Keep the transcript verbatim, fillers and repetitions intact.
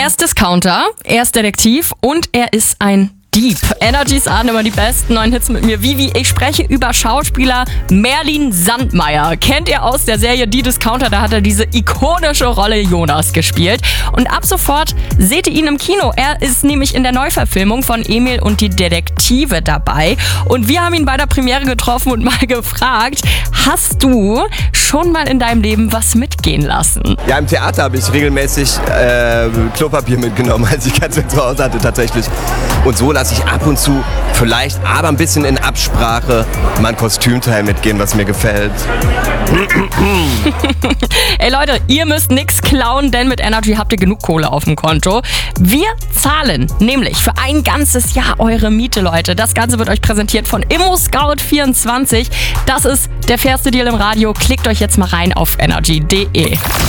Er ist Discounter, er ist Detektiv und er ist ein Dieb. Energys ahnen immer die besten neuen Hits mit mir. Vivi, ich spreche über Schauspieler Merlin Sandmeier. Kennt ihr aus der Serie Die Discounter? Da hat er diese ikonische Rolle Jonas gespielt. Und ab sofort seht ihr ihn im Kino. Er ist nämlich in der Neuverfilmung von Emil und die Detektive dabei. Und wir haben ihn bei der Premiere getroffen und mal gefragt, hast du schon mal in deinem Leben was mitgehen lassen? Ja, im Theater habe ich regelmäßig äh, Klopapier mitgenommen, als ich ganz zu Hause hatte tatsächlich. Und so lasse ich ab und zu vielleicht, aber ein bisschen in Absprache, mal ein Kostümteil mitgehen, was mir gefällt. Ey Leute, ihr müsst nix klauen, denn mit Energy habt ihr genug Kohle auf dem Konto. Wir zahlen nämlich für ein ganzes Jahr eure Miete, Leute. Das Ganze wird euch präsentiert von ImmoScout vierundzwanzig. Das ist der fairste Deal im Radio. Klickt euch jetzt mal rein auf energy punkt de.